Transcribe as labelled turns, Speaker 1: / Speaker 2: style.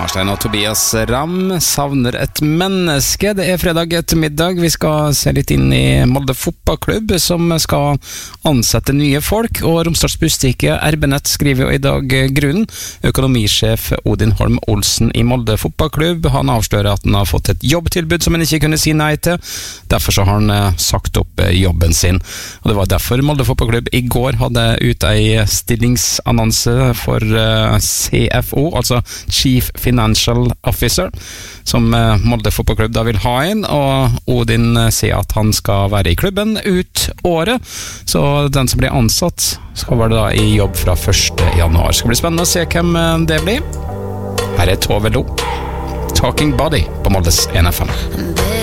Speaker 1: Karstein og Tobias Ram savner et menneske. Det fredag ettermiddag. Vi skal se litt inn i Molde fotballklubb, som skal ansette nye folk. Og Romsdals Budstikke RB-nett skriver jo i dag grunnen. Økonomisjef Odin Holm Olsen i Molde fotballklubb. Han avslører at han har fått et jobbtilbud som han ikke kunne si nei til. Derfor så har han sagt opp jobben sin. Og det var derfor Molde fotballklubb i går hadde ut ei stillingsannonse for CFO, altså Chief Financial Officer, som Molde fotballklubb da vil ha inn, og Odin sier at han skal være i klubben ut året, så den som blir ansatt skal være da i jobb fra 1. januar. Det skal bli spennende å se hvem det blir. Her er Tove Lo, Talking Body på Moldes 1FM.